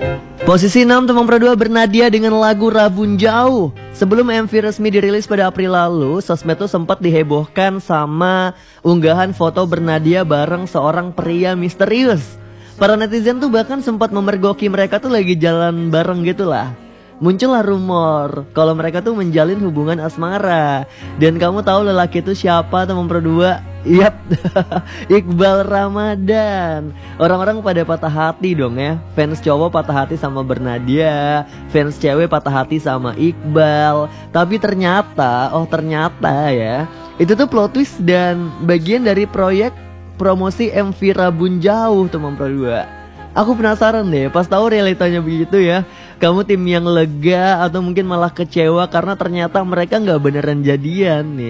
Posisi 6 Temang Pro 2 Bernadia dengan lagu Rabun Jauh. Sebelum MV resmi dirilis pada April lalu, sosmed tuh sempat dihebohkan sama unggahan foto Bernadia bareng seorang pria misterius. Para netizen tuh bahkan sempat memergoki mereka tuh lagi jalan bareng gitu lah. Muncullah rumor kalau mereka tuh menjalin hubungan asmara. Dan kamu tahu lelaki itu siapa, Temang Pro 2? Yap, Iqbal Ramadan. Orang-orang pada patah hati dong ya. Fans cowok patah hati sama Bernadia, fans cewek patah hati sama Iqbal. Tapi ternyata ya, itu tuh plot twist dan bagian dari proyek promosi MV Rabun Jauh, Temang Pro 2. Aku penasaran deh, pas tahu realitanya begitu ya. Kamu tim yang lega atau mungkin malah kecewa karena ternyata mereka nggak beneran jadian nih?